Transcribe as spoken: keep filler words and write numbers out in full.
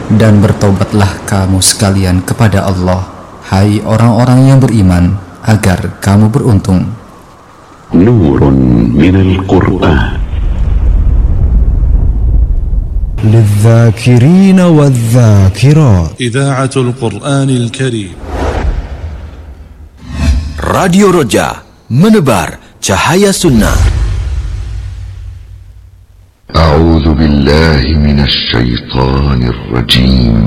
Dan bertobatlah kamu sekalian kepada Allah, hai orang-orang yang beriman, agar kamu beruntung. Nurun minal Qur'an للذاكرين والذاكرات. إذاعة القرآن الكريم. Radio Roja, menebar cahaya sunnah. أعوذ بالله من الشيطان الرجيم